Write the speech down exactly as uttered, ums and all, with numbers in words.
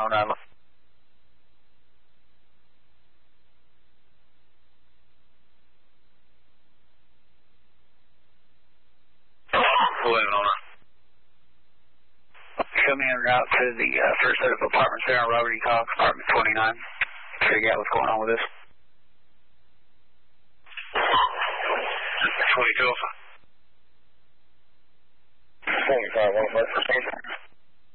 oh nine. eleven oh nine. Show me en route to the uh, first set of apartments there on Robert E. Cox, apartment twenty-nine. Figure out what's going on with this. twenty-two. twenty-five, one five for